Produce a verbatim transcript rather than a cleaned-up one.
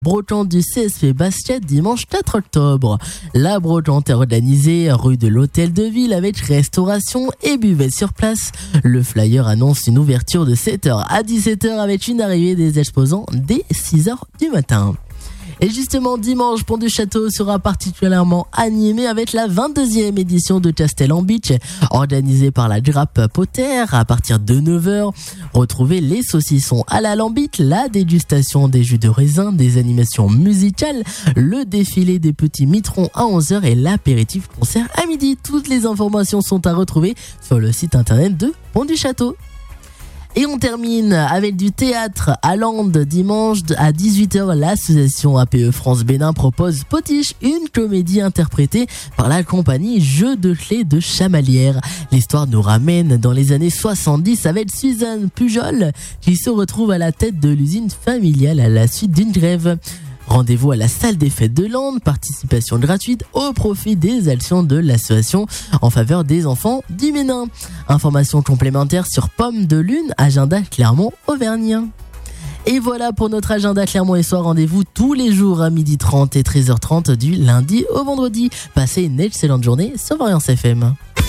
Brocante du C S P Basket dimanche quatre octobre. La brocante est organisée rue de l'Hôtel de Ville avec restauration et buvette sur place. Le flyer annonce une ouverture de sept heures à dix-sept heures avec une arrivée des exposants dès six heures du matin. Et justement, dimanche, Pont du Château sera particulièrement animé avec la vingt-deuxième édition de Castellan Beach, organisée par la Grappe Potter à partir de neuf heures. Retrouvez les saucissons à la lambite, la dégustation des jus de raisin, des animations musicales, le défilé des petits mitrons à onze heures et l'apéritif concert à midi. Toutes les informations sont à retrouver sur le site internet de Pont du Château. Et on termine avec du théâtre à Landes dimanche à dix-huit heures. L'association A P E France Bénin propose Potiche, une comédie interprétée par la compagnie Jeux de clés de Chamalières. L'histoire nous ramène dans les années soixante-dix avec Suzanne Pujol qui se retrouve à la tête de l'usine familiale à la suite d'une grève. Rendez-vous à la salle des fêtes de Landes, participation gratuite au profit des actions de l'association en faveur des enfants du Ménin. Informations complémentaires sur Pomme de Lune, agenda Clermont-Auvergne. Et voilà pour notre agenda Clermont et Soir. Rendez-vous tous les jours à midi trente et treize heures trente du lundi au vendredi. Passez une excellente journée sur Variance F M.